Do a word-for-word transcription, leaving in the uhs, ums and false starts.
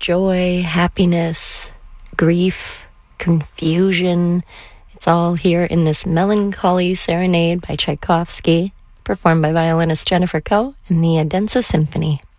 joy, happiness, grief, confusion. It's all here in this melancholy serenade by Tchaikovsky, performed by violinist Jennifer Koh in the Odense Symphony.